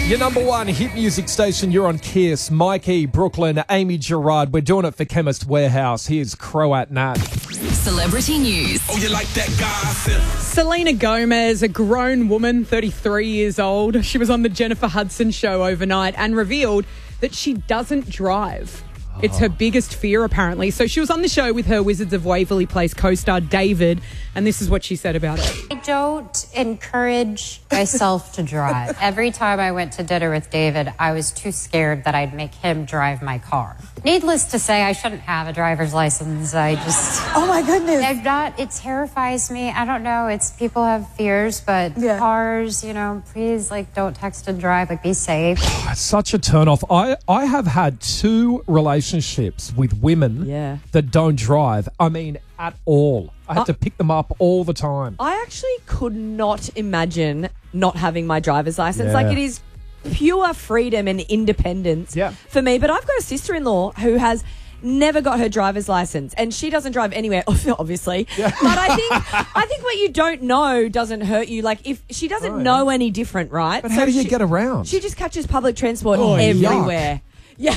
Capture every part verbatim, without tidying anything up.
Your number one hit music station, you're on Kiss. Mikey, Brooklyn, Amy Gerard. We're doing it for Chemist Warehouse. Here's Croat Nat. Celebrity news. Oh, you like that gossip? Selena Gomez, a grown woman, thirty-three years old. She was on the Jennifer Hudson show overnight and revealed that she doesn't drive. It's her biggest fear, apparently. So she was on the show with her Wizards of Waverly Place co-star David, and this is what she said about it. I don't encourage myself to drive. Every time I went to dinner with David, I was too scared that I'd make him drive my car. Needless to say, I shouldn't have a driver's license. I just... Oh, my goodness. I'm not... It terrifies me. I don't know. It's... People have fears, but Yeah. cars, you know, please, like, don't text and drive. Like, be safe. It's such a turn-off. I, I have had two relationships with women Yeah. that don't drive. I mean, at all. I have to pick them up all the time. I actually could not imagine not having my driver's license. Yeah. Like, it is pure freedom and independence Yeah. for me. But I've got a sister-in-law who has never got her driver's license, and she doesn't drive anywhere, obviously. Yeah. But I think I think what you don't know doesn't hurt you. Like, if she doesn't Right. know any different, right? But how do you she, get around? She just catches public transport Oh, everywhere. Yeah.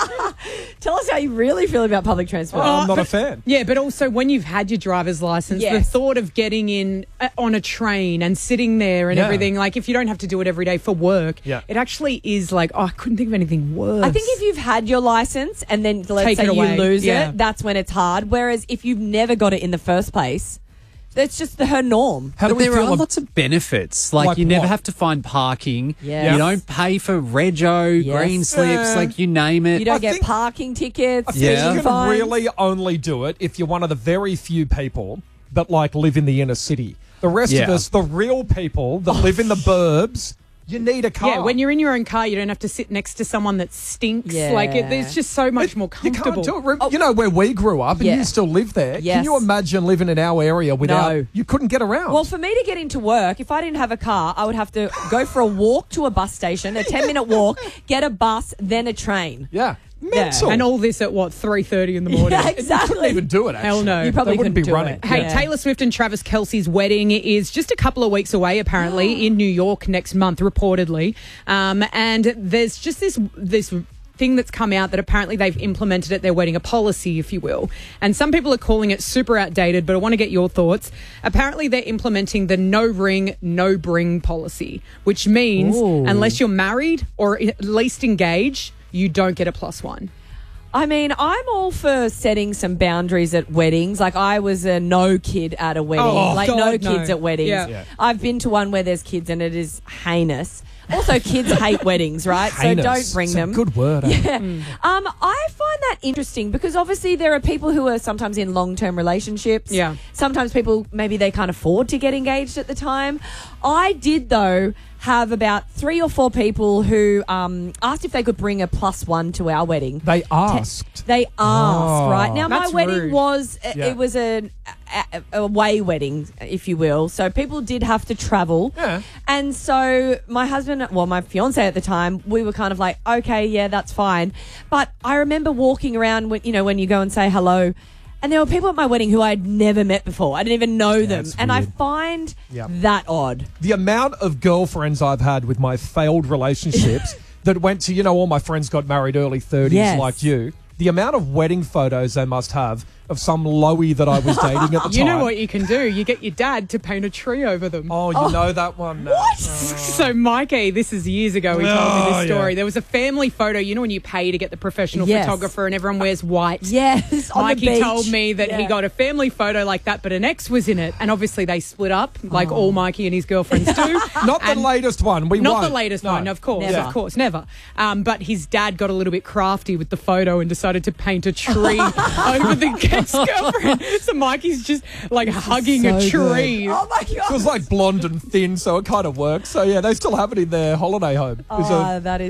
Tell us how you really feel about public transport. I'm not but- a fan. Yeah, but also when you've had your driver's license, the Yes. thought of getting in uh, on a train and sitting there and Yeah. everything, like if you don't have to do it every day for work, Yeah. it actually is like, oh, I couldn't think of anything worse. I think if you've had your license and then let's Take say it away. you lose Yeah. it, that's when it's hard. Whereas if you've never got it in the first place, that's just the, her norm. How do But we there feel are ab- lots of benefits. Like, Like you never what? have to find parking. Yes. You don't pay for rego, Yes. green slips, Yeah. like you name it. You don't I get think- parking tickets. I think Yeah. you can fines. really only do it if you're one of the very few people that like live in the inner city. The rest of Yeah. us, the real people that live in the burbs, you need a car. Yeah, when you're in your own car, you don't have to sit next to someone that stinks. Yeah. Like, it, it's just so much more You comfortable. can't do it. You know where we grew up, and Yeah. you still live there. Can Yes. you imagine living in our area without? No. You couldn't get around. Well, for me to get into work, if I didn't have a car, I would have to go for a walk to a bus station, a ten-minute walk, get a bus, then a train. yeah, mental. And all this at, what, three thirty in the morning? Yeah, exactly. couldn't even do it. Actually. Hell no. You probably they wouldn't be couldn't do running. it. Hey, Yeah. Taylor Swift and Travis Kelce's wedding is just a couple of weeks away, apparently, in New York next month, reportedly. Um, and there's just this this thing that's come out that apparently they've implemented at their wedding, a policy, if you will. And some people are calling it super outdated, but I want to get your thoughts. Apparently, they're implementing the no ring, no bring policy, which means Ooh. unless you're married or at least engaged, you don't get a plus one. I mean, I'm all for setting some boundaries at weddings. Like, I was a no kid at a wedding. Oh, like, God, no no. kids at weddings. Yeah. Yeah. I've been to one where there's kids and it is heinous. Also, kids hate weddings, right? Heinous. So don't bring It's them. A good word. eh? Yeah. Um, I find that interesting because obviously there are people who are sometimes in long-term relationships. Yeah. Sometimes people, maybe they can't afford to get engaged at the time. I did, though, have about three or four people who um, asked if they could bring a plus one to our wedding. They asked. They asked, Oh. right? Now, my That's wedding rude. was, uh, Yeah. it was a, a, a away wedding, if you will. So people did have to travel. Yeah. And so my husband, well, my fiance at the time, we were kind of like, okay, yeah, that's fine. But I remember walking around, when, you know, when you go and say hello, and there were people at my wedding who I'd never met before. I didn't even know them. that's And I weird. find Yeah. that odd. The amount of girlfriends I've had with my failed relationships that went to, you know, all my friends got married early thirties Yes. like you. The amount of wedding photos they must have of some lowie that I was dating at the You time. know what you can do? You get your dad to paint a tree over them. Oh, you know that one. now. What? So Mikey, this is years ago, he told me Oh, this story. yeah. There was a family photo, you know when you pay to get the professional Yes. photographer and everyone wears white? Yes, on the Mikey beach. told me that he Yeah. got a family photo like that, but an ex was in it. And obviously they split up, like all Mikey and his girlfriends do. Not the And- latest one. We Not won't. the latest No. one, of course, Never. of course, never. Um, but his dad got a little bit crafty with the photo and decided to paint a tree over the ex-girlfriend. So Mikey's just like hugging a so good. tree. Oh, my It God. was like blonde and thin, so it kind of works. So, yeah, they still have it in their holiday home. It was a Oh, that is